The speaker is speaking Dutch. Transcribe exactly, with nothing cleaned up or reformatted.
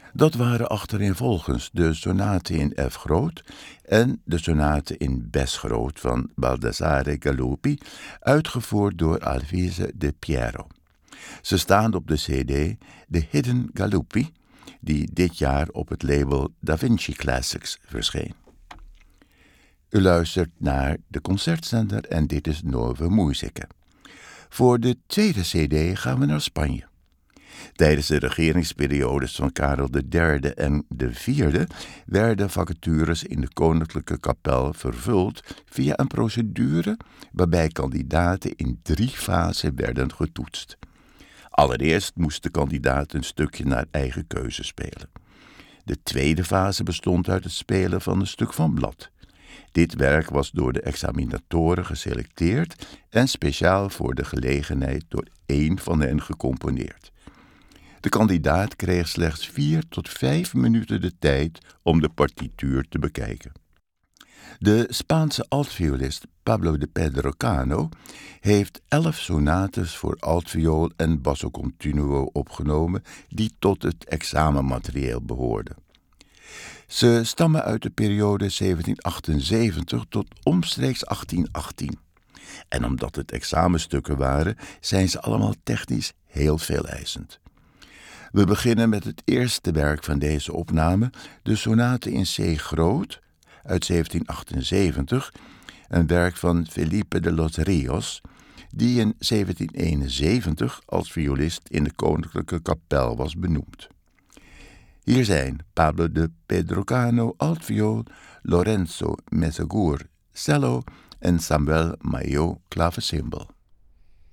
Dat waren achtereenvolgens de sonate in F groot en de sonate in Bes groot van Baldassare Galuppi, uitgevoerd door Alvise de Piero. Ze staan op de cd The Hidden Galuppi, die dit jaar op het label Da Vinci Classics verscheen. U luistert naar de Concertzender en dit is Nove Musica. Voor de tweede cd gaan we naar Spanje. Tijdens de regeringsperiodes van Karel de derde en de vierde werden vacatures in de Koninklijke Kapel vervuld via een procedure waarbij kandidaten in drie fasen werden getoetst. Allereerst moest de kandidaat een stukje naar eigen keuze spelen. De tweede fase bestond uit het spelen van een stuk van blad. Dit werk was door de examinatoren geselecteerd en speciaal voor de gelegenheid door één van hen gecomponeerd. De kandidaat kreeg slechts vier tot vijf minuten de tijd om de partituur te bekijken. De Spaanse altvioolist Pablo de Pedro Cano heeft elf sonates voor altviool en basso continuo opgenomen die tot het examenmaterieel behoorden. Ze stammen uit de periode zeventien achtenzeventig tot omstreeks achttien achttien. En omdat het examenstukken waren, zijn ze allemaal technisch heel veeleisend. We beginnen met het eerste werk van deze opname, de sonate in C groot uit zeventien achtenzeventig, een werk van Felipe de los Rios, die in zeventien eenenzeventig als violist in de Koninklijke Kapel was benoemd. Hier zijn Pablo de Pedro Cano altviool, Lorenzo Mesegur cello en Samuel Maillot klavecimbal.